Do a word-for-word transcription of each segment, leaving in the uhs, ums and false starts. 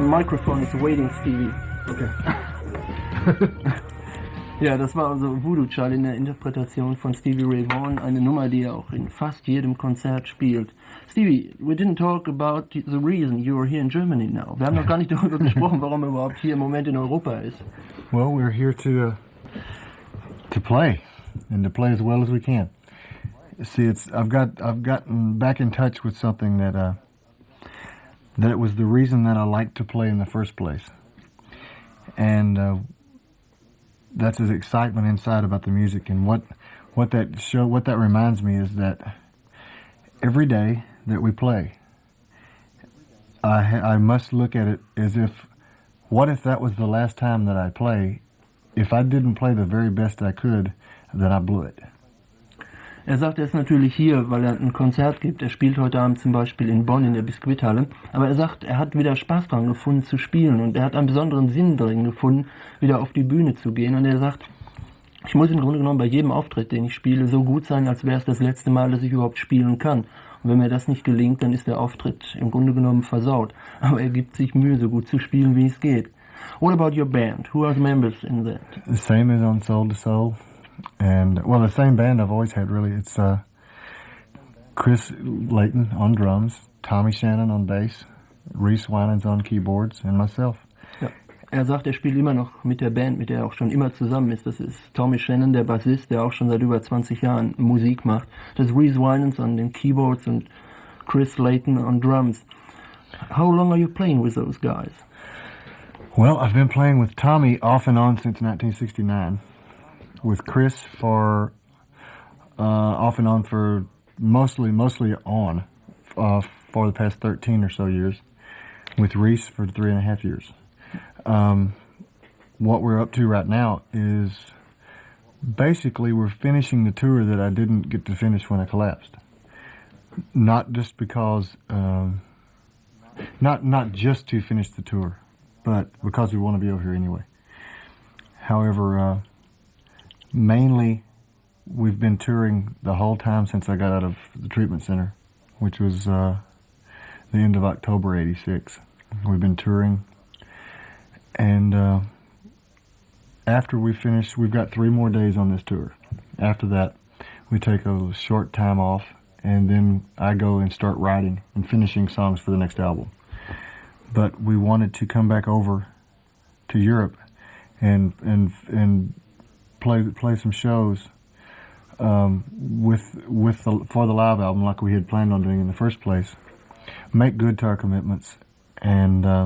microphone is waiting, Stevie. Okay. Ja, das war also Voodoo Child in der Interpretation von Stevie Ray Vaughan, eine Nummer, die er auch in fast jedem Konzert spielt. Stevie, we didn't talk about the reason you are here in Germany now. Wir haben noch gar nicht darüber gesprochen, warum er überhaupt hier im Moment in Europa ist. Well, we're here to uh, to play and to play as well as we can. See, it's I've got I've gotten back in touch with something that uh, that it was the reason that I liked to play in the first place, and uh, that's the excitement inside about the music. And what what that show what that reminds me is that every day that we play, I ha- I must look at it as if, what if that was the last time that I play? If I didn't play the very best I could, then I blew it. Er sagt, er ist natürlich hier, weil er ein Konzert gibt. Er spielt heute Abend zum Beispiel in Bonn in der Biskuithalle. Aber er sagt, er hat wieder Spaß dran gefunden zu spielen und er hat einen besonderen Sinn drin gefunden, wieder auf die Bühne zu gehen. Und er sagt, ich muss im Grunde genommen bei jedem Auftritt, den ich spiele, so gut sein, als wäre es das letzte Mal, dass ich überhaupt spielen kann. Und wenn mir das nicht gelingt, dann ist der Auftritt im Grunde genommen versaut. Aber er gibt sich Mühe, so gut zu spielen, wie es geht. What about your band? Who are the members in that? The same as on Soul to Soul. And, well, the same band I've always had, really. It's uh, Chris Layton on drums, Tommy Shannon on bass, Reese Winans on keyboards, and myself. Ja. Er sagt, er spielt immer noch mit der Band, mit der er auch schon immer zusammen ist. Das ist Tommy Shannon, der Bassist, der auch schon seit über zwanzig Jahren Musik macht. Das ist Reese Winans an den Keyboards und Chris Layton on drums. How long are you playing with those guys? Well, I've been playing with Tommy off and on since nineteen sixty-nine. With Chris for uh, off and on for mostly mostly on uh, for the past thirteen or so years. With Reese for three and a half years. Um, what we're up to right now is basically we're finishing the tour that I didn't get to finish when I collapsed. Not just because, um, not not just to finish the tour, but because we want to be over here anyway. However, uh, mainly we've been touring the whole time since I got out of the treatment center, which was uh, the end of October eighty-six. We've been touring, and uh, after we finish, we've got three more days on this tour. After that, we take a short time off, and then I go and start writing and finishing songs for the next album. But we wanted to come back over to Europe and and and play play some shows um, with with the, for the live album like we had planned on doing in the first place. Make good to our commitments and uh,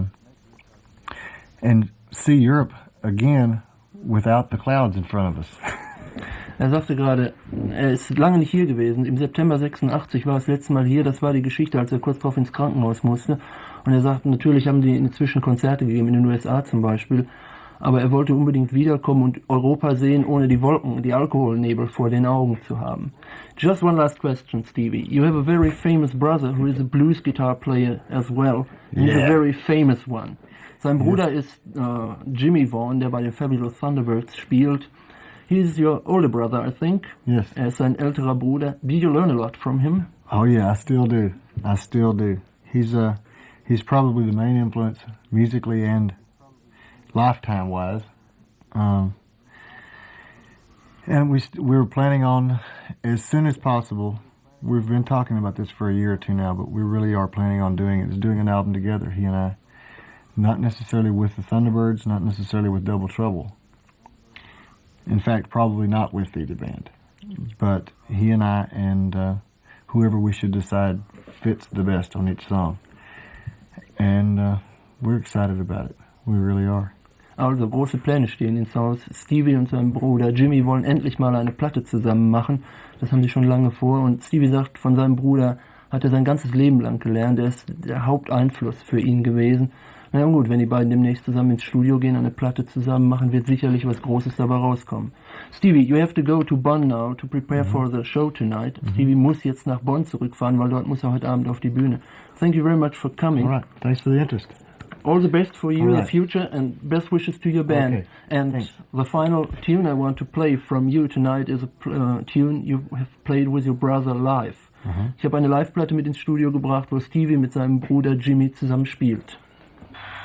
and see Europe again without the clouds in front of us. Er sagte gerade, er ist lange nicht hier gewesen. Im September sechsundachtzig war er das letzte Mal hier. Das war die Geschichte, als er kurz darauf ins Krankenhaus musste. Und er sagte, natürlich haben die inzwischen Konzerte gegeben, in den U S A zum Beispiel. Aber er wollte unbedingt wiederkommen und Europa sehen, ohne die Wolken, die Alkoholnebel vor den Augen zu haben. Just one last question, Stevie. You have a very famous brother who is a blues guitar player as well. And he's a very famous one. Sein Bruder yes. ist uh, Jimmy Vaughan, der bei den Fabulous Thunderbirds spielt. He's your older brother, I think. Yes. Er ist sein älterer Bruder. Did you learn a lot from him? Oh yeah, I still do. I still do. He's uh, he's probably the main influence musically and lifetime-wise. Um, and we st- we were planning on, as soon as possible, we've been talking about this for a year or two now, but we really are planning on doing it, is doing an album together, he and I. Not necessarily with the Thunderbirds, not necessarily with Double Trouble. In fact, probably not with either band. But he and I and uh, whoever we should decide fits the best on each song. And uh, we're excited about it. We really are. Also große Pläne stehen ins Haus. Stevie und sein Bruder Jimmy wollen endlich mal eine Platte zusammen machen. Das haben sie schon lange vor. Und Stevie sagt, von seinem Bruder hat er sein ganzes Leben lang gelernt. Er ist der Haupteinfluss für ihn gewesen. Na ja, gut, wenn die beiden demnächst zusammen ins Studio gehen, eine Platte zusammen machen, wird sicherlich was Großes dabei rauskommen. Stevie, you have to go to Bonn now to prepare mm-hmm. for the show tonight. Mm-hmm. Stevie muss jetzt nach Bonn zurückfahren, weil dort muss er heute Abend auf die Bühne. Thank you very much for coming. All right, thanks for the interest. All the best for you in right. the future and best wishes to your band. Okay. And Thanks. The final tune I want to play from you tonight is a uh, tune you have played with your brother live. Mhm. Ich habe eine Live-Platte mit ins Studio gebracht, wo Stevie mit seinem Bruder Jimmy zusammen spielt.